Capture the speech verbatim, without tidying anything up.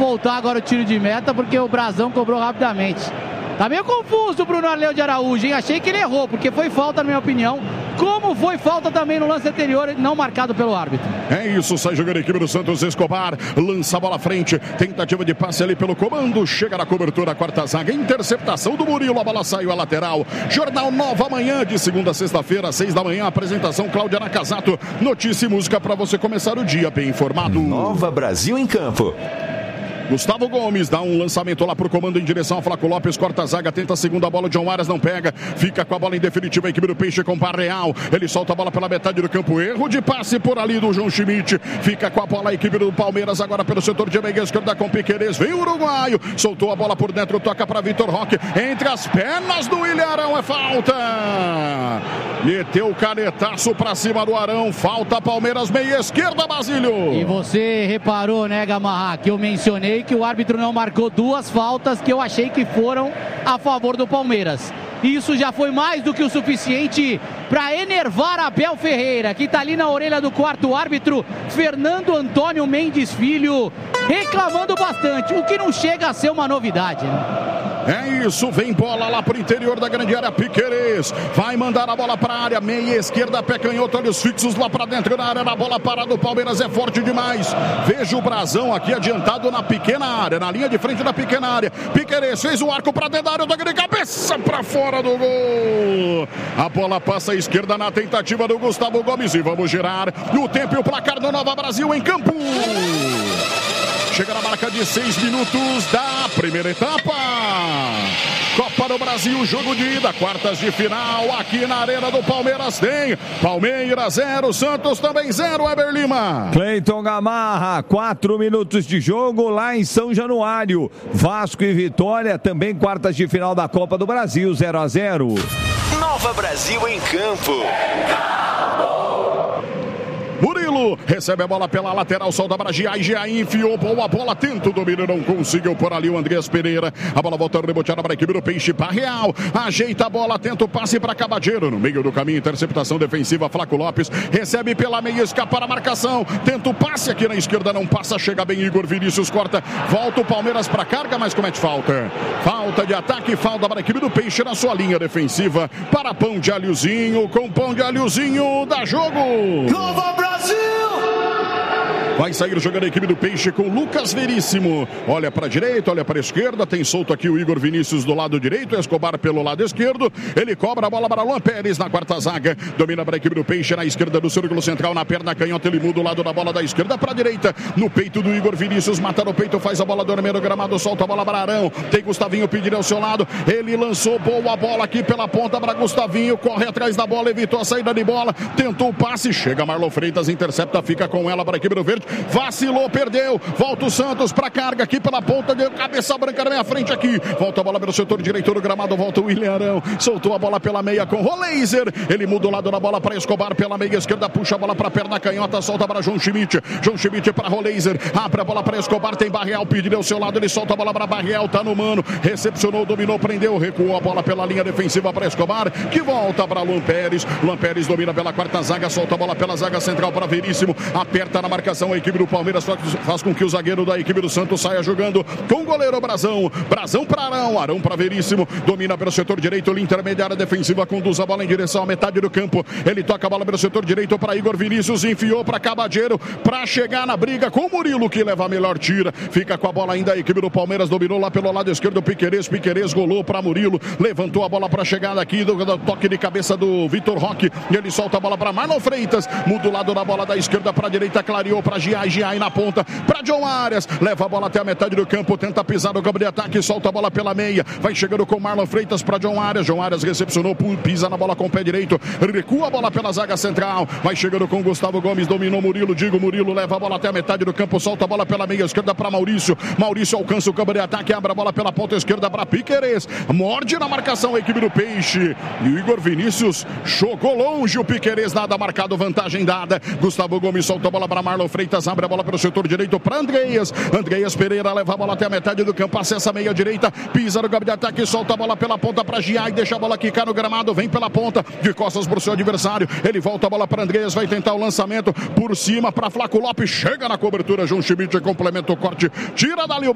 voltar agora o tiro de meta, porque o Brazão cobrou rapidamente. Tá meio confuso o Bruno Arleu de Araújo, hein? Achei que ele errou, porque foi falta, na minha opinião. Como foi falta também no lance anterior, não marcado pelo árbitro. É isso, sai jogando a equipe do Santos. Escobar lança a bola à frente, tentativa de passe ali pelo comando, chega na cobertura, a quarta zaga, interceptação do Murilo, a bola saiu à lateral. Jornal Nova Manhã, de segunda a sexta-feira, seis da manhã, apresentação Cláudia Nakazato. Notícia e música para você começar o dia bem informado. Nova Brasil em campo. Gustavo Gomes dá um lançamento lá pro comando em direção a Flaco Lopes, corta a zaga, tenta a segunda bola, John Arias não pega, fica com a bola em definitiva a equipe do Peixe com Parreal, ele solta a bola pela metade do campo, erro de passe por ali do João Schmidt, fica com a bola a equipe do Palmeiras agora pelo setor de meia esquerda com Piquerez, vem o uruguaio, soltou a bola por dentro, toca para Vitor Roque, entre as pernas do William Arão, é falta, meteu o canetaço pra cima do Arão, falta Palmeiras, meia esquerda, Basílio. E você reparou, né, Gamarra, que eu mencionei que o árbitro não marcou duas faltas que eu achei que foram a favor do Palmeiras. Isso já foi mais do que o suficiente para enervar Abel Ferreira, que está ali na orelha do quarto árbitro, Fernando Antônio Mendes Filho, reclamando bastante, o que não chega a ser uma novidade, né? É isso, vem bola lá pro interior da grande área, Piquerez vai mandar a bola para a área, meia esquerda, pé canhoto, olhos fixos lá para dentro da área, na bola parada do Palmeiras é forte demais, veja o Brazão aqui adiantado na pequena área, na linha de frente da pequena área, Piquerez fez o arco para dentro da área, toque de cabeça para fora do gol, a bola passa à esquerda na tentativa do Gustavo Gomes e vamos girar no tempo e o placar do Nova Brasil em campo. Chega na marca de seis minutos da primeira etapa. Copa do Brasil, jogo de ida, quartas de final, aqui na Arena do Palmeiras tem Palmeiras zero, Santos também zero, Eber Lima. Cleiton Gamarra, quatro minutos de jogo lá em São Januário. Vasco e Vitória, também quartas de final da Copa do Brasil, zero a zero. Nova Brasil em campo. Murilo recebe a bola pela lateral, solta para Giai, Giai enfiou, boa bola, tenta o domínio, não conseguiu por ali o Andreas Pereira, a bola volta reboteada para a equipe do Peixe, Parreal, ajeita a bola, tenta o passe para Cabadeiro, no meio do caminho, interceptação defensiva, Flaco Lopes, recebe pela meia, escapa a marcação, tenta o passe aqui na esquerda, não passa, chega bem Igor Vinícius, corta, volta o Palmeiras para carga, mas comete falta, falta de ataque, falta para a equipe do Peixe na sua linha defensiva, para pão de alhozinho, com pão de alhozinho, dá jogo! Nova Brasil! Vai sair jogando a equipe do Peixe com Lucas Veríssimo. Olha para a direita, olha para a esquerda. Tem solto aqui o Igor Vinícius do lado direito. Escobar pelo lado esquerdo. Ele cobra a bola para Luan Pérez na quarta zaga. Domina para a equipe do Peixe na esquerda do círculo central. Na perna canhota, ele muda o lado da bola da esquerda para a direita. No peito do Igor Vinícius. Mata no peito, faz a bola dormir no gramado. Solta a bola para Arão. Tem Gustavinho pedindo ao seu lado. Ele lançou boa bola aqui pela ponta para Gustavinho. Corre atrás da bola, evitou a saída de bola. Tentou o passe. Chega Marlon Freitas, intercepta, fica com ela para a equipe do Verde. Vacilou, perdeu, volta o Santos para carga aqui pela ponta, de cabeça branca na minha frente aqui, volta a bola pelo setor direito do gramado, volta o William Arão, soltou a bola pela meia com Roleiser, ele muda o lado da bola para Escobar, pela meia esquerda, puxa a bola para a perna canhota, solta para João Schmidt, João Schmidt para Roleiser, abre a bola para Escobar, tem Barreal, pediu ao seu lado, ele solta a bola para Barreal, tá no mano, recepcionou, dominou, prendeu, recuou a bola pela linha defensiva para Escobar, que volta para Luan Pérez, Luan Pérez domina pela quarta zaga, solta a bola pela zaga central para Veríssimo, aperta na marcação a equipe do Palmeiras, faz com que o zagueiro da equipe do Santos saia jogando com o goleiro Brazão, Brazão para Arão, Arão para Veríssimo, domina pelo setor direito, linha intermediária defensiva, conduz a bola em direção à metade do campo, ele toca a bola pelo setor direito para Igor Vinícius, enfiou para Cabadeiro, para chegar na briga com o Murilo, que leva a melhor tira, fica com a bola ainda a equipe do Palmeiras, dominou lá pelo lado esquerdo, Piquerez, Piquerez golou para Murilo, levantou a bola para a chegada aqui, do, do toque de cabeça do Vitor Roque, e ele solta a bola para Marlon Freitas, muda o lado da bola da esquerda para a direita, clareou para Giai, Giai na ponta, para John Arias, leva a bola até a metade do campo, tenta pisar no campo de ataque, solta a bola pela meia, vai chegando com Marlon Freitas para John Arias, John Arias recepcionou, pisa na bola com o pé direito, recua a bola pela zaga central, vai chegando com Gustavo Gomes, dominou Murilo, digo Murilo, leva a bola até a metade do campo, solta a bola pela meia esquerda para Maurício, Maurício alcança o campo de ataque, abre a bola pela ponta esquerda para Piquerez, morde na marcação a equipe do Peixe, e o Igor Vinícius jogou longe, o Piquerez nada marcado, vantagem dada, Gustavo Gomes solta a bola para Marlon Freitas, abre a bola pelo setor direito para Andreas, Andreas Pereira leva a bola até a metade do campo, acessa a meia direita, pisa no campo de ataque, solta a bola pela ponta para Giai, deixa a bola quicar no gramado, vem pela ponta, de costas para o seu adversário, ele volta a bola para Andreas, vai tentar o lançamento por cima para Flaco Lopes, chega na cobertura, João Schmidt complementa o corte, tira dali o